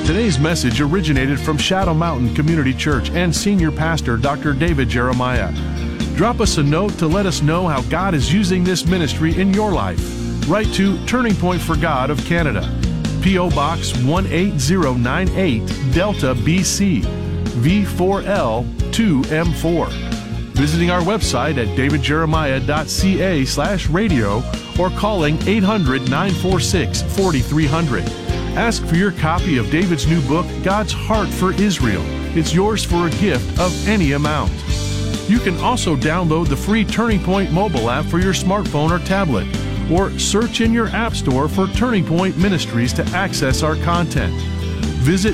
Today's message originated from Shadow Mountain Community Church and Senior Pastor Dr. David Jeremiah. Drop us a note to let us know how God is using this ministry in your life. Write to Turning Point for God of Canada, P.O. Box 18098, Delta, BC, V4L 2M4. Visiting our website at davidjeremiah.ca/radio or calling 800-946-4300. Ask for your copy of David's new book, God's Heart for Israel. It's yours for a gift of any amount. You can also download the free Turning Point mobile app for your smartphone or tablet, or search in your app store for Turning Point Ministries to access our content. Visit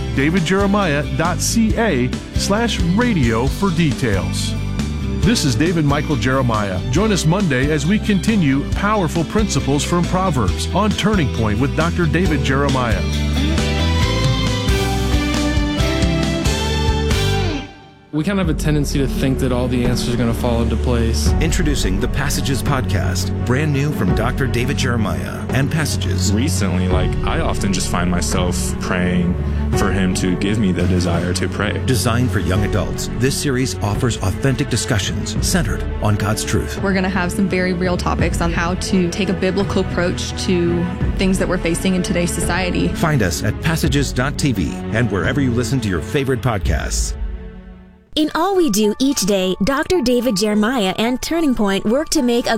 davidjeremiah.ca/radio for details. This is David Michael Jeremiah. Join us Monday as we continue Powerful Principles from Proverbs on Turning Point with Dr. David Jeremiah. We kind of have a tendency to think that all the answers are going to fall into place. Introducing the Passages Podcast, brand new from Dr. David Jeremiah and Passages. Recently, I often just find myself praying for him to give me the desire to pray. Designed for young adults, this series offers authentic discussions centered on God's truth. We're going to have some very real topics on how to take a biblical approach to things that we're facing in today's society. Find us at passages.tv and wherever you listen to your favorite podcasts. In all we do each day, Dr. David Jeremiah and Turning Point work to make a